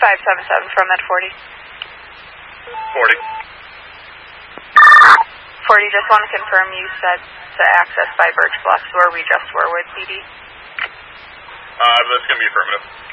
577 from at 40. 40. 40, just want to confirm you said to access by Birch Bluffs where we just were with PD. That's going to be affirmative.